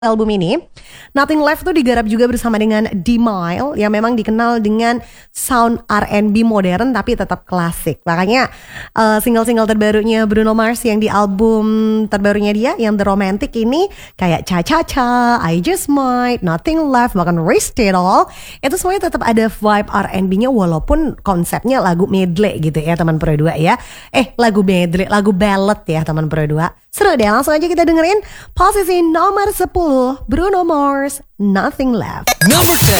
album ini. Nothing Left tuh digarap juga bersama dengan D-Mile yang memang dikenal dengan sound R&B modern tapi tetap klasik. Makanya single-single terbarunya Bruno Mars yang di album terbarunya dia yang The Romantic ini kayak Cha Cha Cha, I Just Might, Nothing Left, bahkan Risk It All, itu semuanya tetap ada vibe R&B-nya walaupun konsepnya lagu medley gitu ya teman Pro 2 ya. Lagu medley, lagu ballad ya teman Pro 2. Seru deh, langsung aja kita dengerin posisi nomor 10 Bruno Mars, Nothing Left. Number 10.